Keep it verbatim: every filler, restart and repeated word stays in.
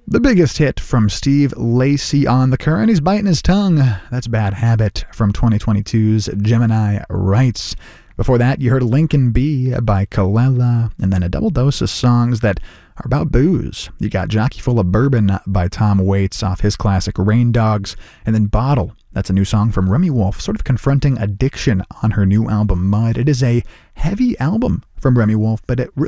The biggest hit from Steve Lacy on The Current, he's biting his tongue. That's Bad Habit from twenty twenty-two's Gemini Rights. Before that, you heard Lincoln B by Kalela, and then a double dose of songs that are about booze. You got Jockey Full of Bourbon by Tom Waits off his classic Rain Dogs, and then Bottle. That's a new song from Remy Wolf, sort of confronting addiction on her new album Mud. It is a heavy album from Remy Wolf, but it really